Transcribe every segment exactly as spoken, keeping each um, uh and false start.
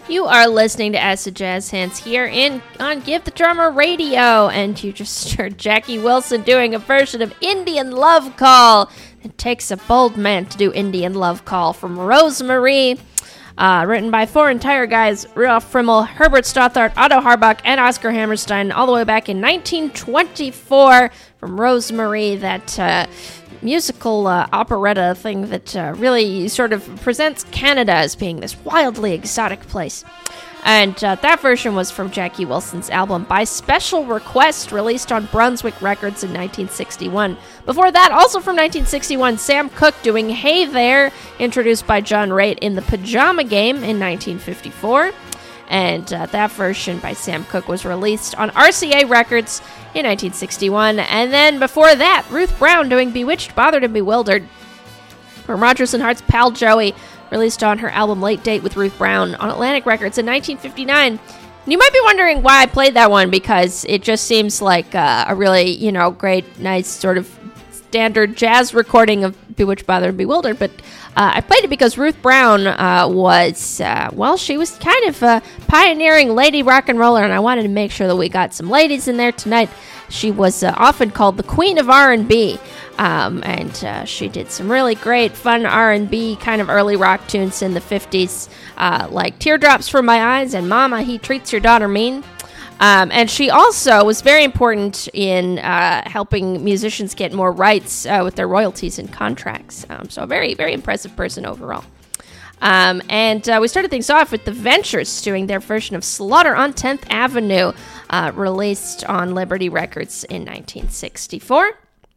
You are listening to Acid Jazz Hands here in on Give the Drummer Radio, and you just heard Jackie Wilson doing a version of Indian Love Call. It takes a bold man to do Indian Love Call from Rosemary, uh, written by four entire guys, Rudolf Frimmel, Herbert Stothart, Otto Harbach, and Oscar Hammerstein, all the way back in nineteen twenty-four from Rosemary, that uh, musical uh, operetta thing that uh, really sort of presents Canada as being this wildly exotic place. And uh, that version was from Jackie Wilson's album By Special Request, released on Brunswick Records in nineteen sixty-one. Before that, also from nineteen sixty-one, Sam Cooke doing Hey There, introduced by John Raitt in The Pajama Game in nineteen fifty-four. And uh, that version by Sam Cooke was released on R C A Records in nineteen sixty-one. And then before that, Ruth Brown doing Bewitched, Bothered, and Bewildered from Rodgers and Hart's Pal Joey, released on her album Late Date with Ruth Brown on Atlantic Records in nineteen fifty-nine. And you might be wondering why I played that one, because it just seems like uh, a really, you know, great, nice sort of standard jazz recording of Bewitched, Bothered, and Bewildered. But uh, I played it because Ruth Brown uh, was, uh, well, she was kind of a pioneering lady rock and roller, and I wanted to make sure that we got some ladies in there tonight. She was uh, often called the Queen of R and B, um, and uh, she did some really great, fun R and B kind of early rock tunes in the fifties, uh, like Teardrops from My Eyes and Mama, He Treats Your Daughter Mean. Um, and she also was very important in uh, helping musicians get more rights uh, with their royalties and contracts. Um, so a very, very impressive person overall. Um, and uh, we started things off with the Ventures doing their version of Slaughter on tenth Avenue, uh, released on Liberty Records in nineteen sixty-four.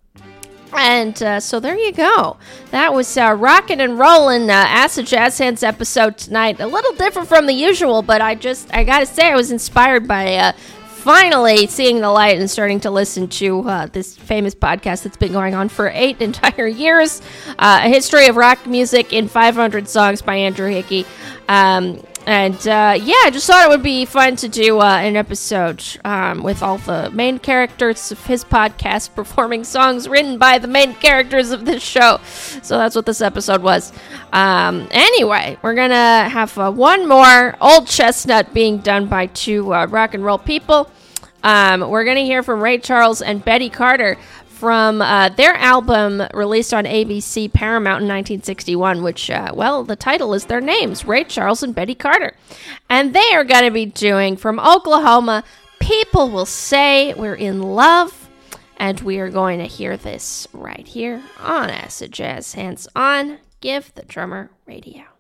And uh, so there you go. That was uh, rockin' and rollin' uh, Acid Jazz Hands episode tonight. A little different from the usual, but I just, I gotta say, I was inspired by uh, finally seeing the light and starting to listen to uh, this famous podcast that's been going on for eight entire years. Uh, A History of Rock Music in five hundred Songs by Andrew Hickey. Um, and uh, yeah, I just thought it would be fun to do uh, an episode um, with all the main characters of his podcast performing songs written by the main characters of this show. So that's what this episode was. Um, anyway, we're going to have uh, one more Old Chestnut being done by two uh, rock and roll people. Um, we're going to hear from Ray Charles and Betty Carter from uh, their album released on A B C Paramount in nineteen sixty-one, which, uh, well, the title is their names, Ray Charles and Betty Carter. And they are going to be doing, from Oklahoma, People Will Say We're in Love. And we are going to hear this right here on Acid Jazz Hands on Give the Drummer Radio.